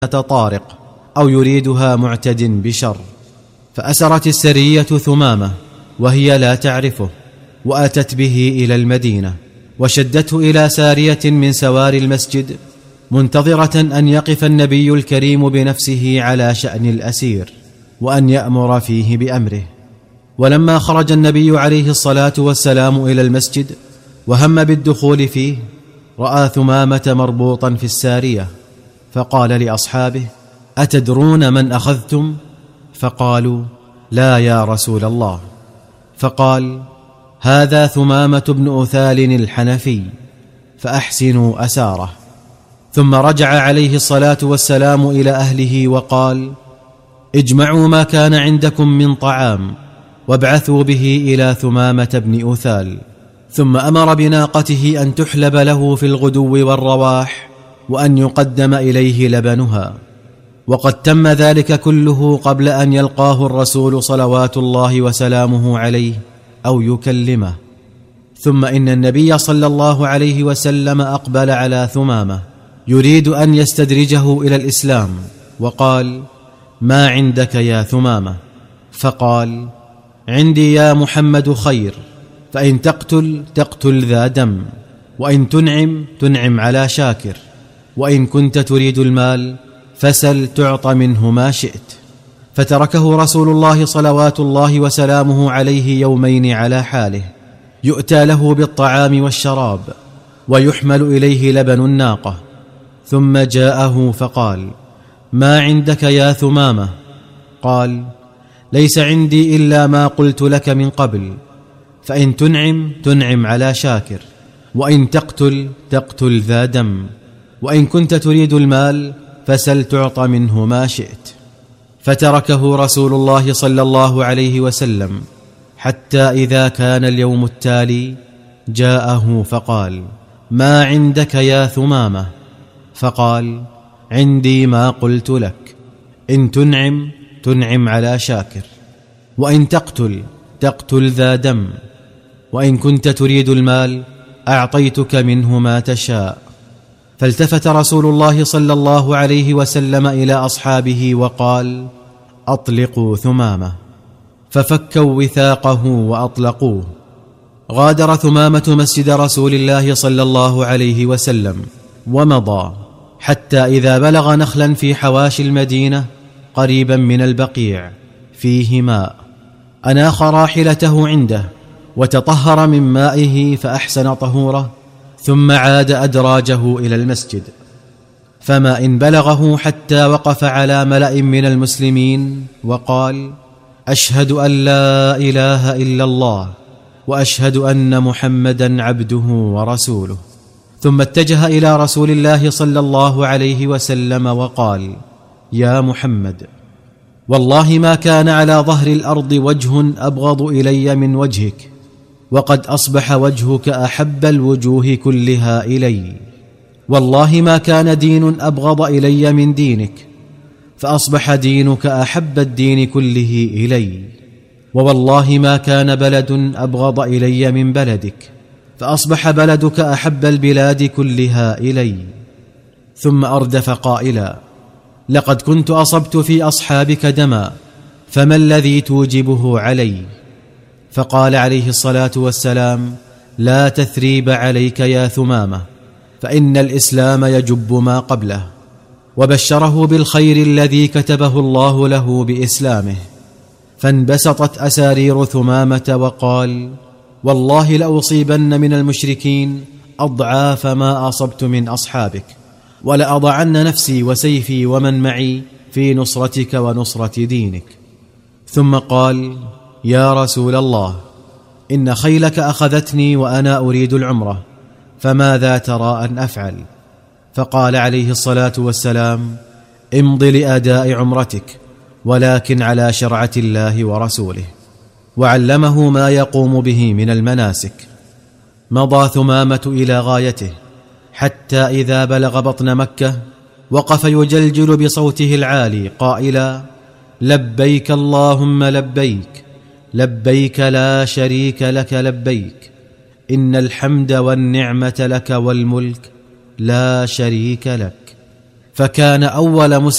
طارق أو يريدها معتد بشر. فأسرت السرية ثمامة وهي لا تعرفه، وأتت به إلى المدينة، وشدته إلى سارية من سوار المسجد، منتظرة أن يقف النبي الكريم بنفسه على شأن الأسير، وأن يأمر فيه بأمره. ولما خرج النبي عليه الصلاة والسلام إلى المسجد وهم بالدخول فيه، رأى ثمامة مربوطا في السارية، فقال لأصحابه: أتدرون من أخذتم؟ فقالوا: لا يا رسول الله. فقال: هذا ثمامة بن أثال الحنفي، فأحسنوا أساره. ثم رجع عليه الصلاة والسلام إلى أهله وقال: اجمعوا ما كان عندكم من طعام وابعثوا به إلى ثمامة بن أثال. ثم أمر بناقته أن تحلب له في الغدو والرواح، وأن يقدم إليه لبنها. وقد تم ذلك كله قبل أن يلقاه الرسول صلوات الله وسلامه عليه أو يكلمه. ثم إن النبي صلى الله عليه وسلم أقبل على ثمامة يريد أن يستدرجه إلى الإسلام، وقال: ما عندك يا ثمامة؟ فقال: عندي يا محمد خير، فإن تقتل ذا دم، وإن تنعم على شاكر، وإن كنت تريد المال فسل تعط منه ما شئت. فتركه رسول الله صلوات الله وسلامه عليه يومين على حاله، يؤتى له بالطعام والشراب، ويحمل إليه لبن الناقة. ثم جاءه فقال: ما عندك يا ثمامة؟ قال: ليس عندي إلا ما قلت لك من قبل، فإن تنعم على شاكر، وإن تقتل ذا دم، وإن كنت تريد المال فسل تعط منه ما شئت. فتركه رسول الله صلى الله عليه وسلم حتى إذا كان اليوم التالي جاءه فقال: ما عندك يا ثمامة؟ فقال: عندي ما قلت لك، إن تنعم على شاكر، وإن تقتل ذا دم، وإن كنت تريد المال أعطيتك منه ما تشاء. فالتفت رسول الله صلى الله عليه وسلم إلى أصحابه وقال: أطلقوا ثمامة. ففكوا وثاقه وأطلقوه. غادر ثمامة مسجد رسول الله صلى الله عليه وسلم ومضى، حتى إذا بلغ نخلا في حواشي المدينة قريبا من البقيع فيه ماء، أناخ راحلته عنده وتطهر من مائه فأحسن طهوره، ثم عاد أدراجه إلى المسجد. فما إن بلغه حتى وقف على ملأ من المسلمين وقال: أشهد أن لا إله إلا الله، وأشهد أن محمدا عبده ورسوله. ثم اتجه إلى رسول الله صلى الله عليه وسلم وقال: يا محمد، والله ما كان على ظهر الأرض وجه أبغض إلي من وجهك، وقد أصبح وجهك أحب الوجوه كلها إلي. والله ما كان دين أبغض إلي من دينك، فأصبح دينك أحب الدين كله إلي. ووالله ما كان بلد أبغض إلي من بلدك، فأصبح بلدك أحب البلاد كلها إلي. ثم أردف قائلا: لقد كنت أصبت في أصحابك دما، فما الذي توجبه علي؟ فقال عليه الصلاة والسلام: لا تثريب عليك يا ثمامة، فإن الإسلام يجب ما قبله. وبشره بالخير الذي كتبه الله له بإسلامه. فانبسطت أسارير ثمامة وقال: والله لأصيبن من المشركين أضعاف ما أصبت من أصحابك، ولأضعن نفسي وسيفي ومن معي في نصرتك ونصرة دينك. ثم قال: يا رسول الله، إن خيلك أخذتني وأنا أريد العمرة، فماذا ترى أن أفعل؟ فقال عليه الصلاة والسلام: امض لأداء عمرتك، ولكن على شرعة الله ورسوله. وعلمه ما يقوم به من المناسك. مضى ثمامة إلى غايته، حتى إذا بلغ بطن مكة وقف يجلجل بصوته العالي قائلا: لبيك اللهم لبيك، لبيك لا شريك لك لبيك، إن الحمد والنعمة لك والملك لا شريك لك. فكان أول مسلم